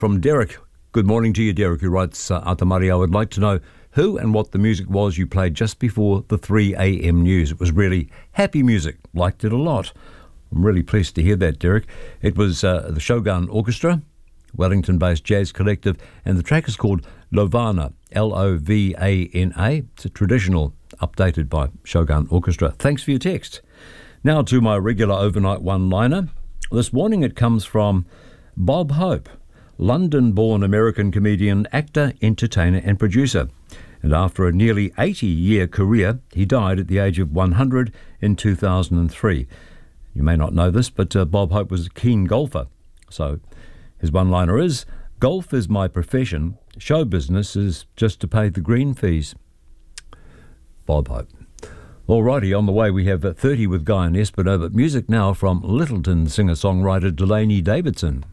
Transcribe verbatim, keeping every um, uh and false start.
From Derek. Good morning to you, Derek, who writes, uh, Atamari, I would like to know who and what the music was you played just before the three a.m. news. It was really happy music. Liked it a lot. I'm really pleased to hear that, Derek. It was uh, the Shogun Orchestra, Wellington-based jazz collective, and the track is called Lovana, L O V A N A. It's a traditional, updated by Shogun Orchestra. Thanks for your text. Now to my regular overnight one-liner. This morning it comes from Bob Hope, London-born American comedian, actor, entertainer and producer. And after a nearly eighty-year career, he died at the age of one hundred in two thousand three. You may not know this, but uh, Bob Hope was a keen golfer. So his one-liner is, golf is my profession, show business is just to pay the green fees. Bob Hope. Alrighty, on the way we have uh, thirty with Guy and Espino, but music now from Littleton singer-songwriter Delaney Davidson.